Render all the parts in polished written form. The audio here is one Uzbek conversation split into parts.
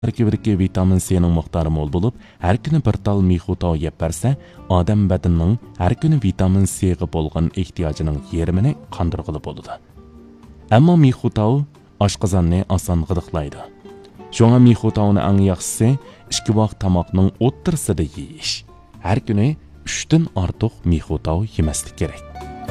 tarkibidagi vitamin C'ning miqdori mo'l bo'lib, har kuni bir tal mixutov yeb bersa, odam badanining har kuni vitamin C'ga bo'lgan ehtiyojining yarmini qondirg'ili bo'ladi. Ammo mixutov oshqozonni oson g'idiqlaydi. Shunga mixutovni eng yaxshisi 2 vaqt tomoqning o'ttirsida yeyish. Har kuni 3 dan ortiq mixutov yemaslik kerak.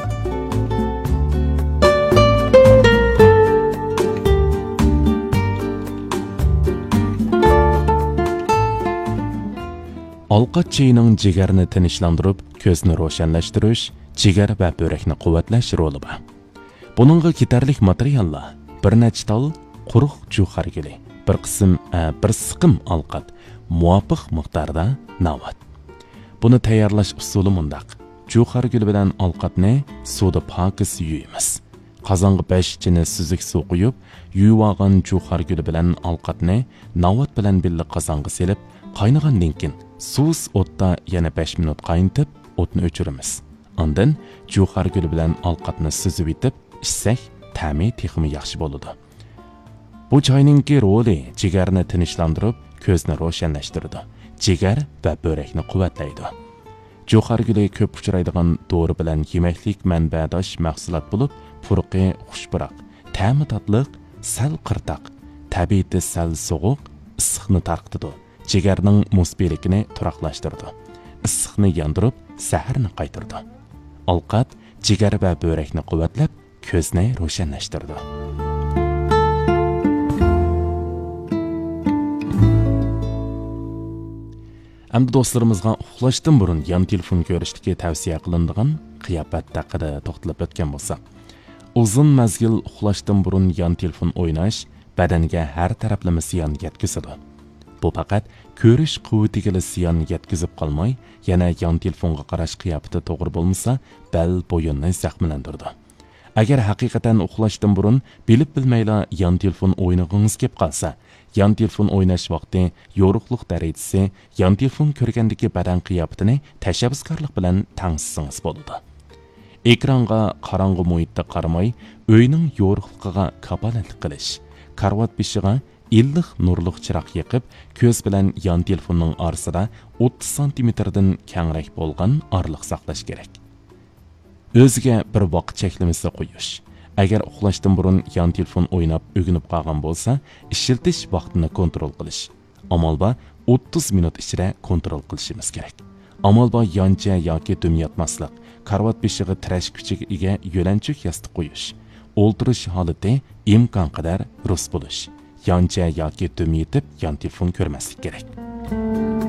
Ovqat chayining jigarni tinchlantirib, ko'zni ro'shanlashtirish, jigar va börekni quvvatlash roli bor. Buningga ketarlik materiallar bir necha tal quruq juhar guli, bir siqim ovqat, muvofiq miqdorda navat. Buni tayyorlash usuli mundaq. Juhar guli bilan ovqatni suvda pokis yuyamiz. Qozonga 5 chini suziq suv quyib, yuvib olgan juhar guli bilan ovqatni navat bilan birga qozonga selib, qaynagandan keyin suvs o'tda yana 5 minut qaynatib, o'tni o'chiramiz. Ondan juhar guli bilan ovqatni suzib etib, ichsak, ta'mi texmi yaxshi bo'ladi. Bu choyningki roli jigarni tinchlantirib, ko'zni ro'shanlashtiradi. Jigar va börekni quvvatlaydi. Juhar guli ko'p uchraydigan dori bilan yemaklik manbadosh mahsulot bo'lib, puruqi xushbiroq, ta'mi tatliq, sal qirtaq, tabiati sal sovuq, issiqni tarqitadi. Jigarning musbelikini turaqlashtirdi. Issiqni yondirib, saharni qaytirdi. Ovqat jigar va börekni quvvatlab, ko'zni ro'shanlashtirdi. Hamda do'stlarimizga uxlashdan burun yon telefon ko'rishdagi tavsiya qilinadigan qiyofat haqida to'xtalib o'tgan bo'lsak, uzun mazgil uxlashdan burun yon telefon o'ynash badanga har taraflama ziyon yetkazadi. Bu faqat ko'rish quvvatiga ziyon yetkazib qolmay, yana yon telefonga qarash qiyofati to'g'ri bo'lmasa, bel bo'yinni zaxmlantirdi. Agar haqiqatan uxlashdan burun bilib bilmayla yon telefon o'ynagingiz kelib qolsa, yon telefon o'ynash vaqti yo'riqlik darajasi yon telefon ko'rgandagi badan qiyofatini tashabbuskorlik bilan tangsizingiz bo'ladi. Ekronga qorong'u muhitda qaramay, uyning yo'riqligiga kapolatlik qilish, karvat beshiga illiq nurliq chiroq yoqib, ko'z bilan yon telefonning orasida 30 santimetrdan kengroq bo'lgan orliq saqlash kerak. O'ziga bir vaqt cheklamasi qo'yish. Agar uxlashdan burun yon telefon o'ynab o'ginib qolgan bo'lsa, ishiltish vaqtini kontrol qilish. Amalba 30 minut ichida kontrol qilishimiz kerak. Amalba yoncha yoki dum yotmaslik, karvat beshiga tirash kuchiga yo'lanchuk yostiq qo'yish. O'ltirish holati imkon qadar rus bo'lish. Yoncha yoki dum yetib yon telefon ko'rmaslik kerak.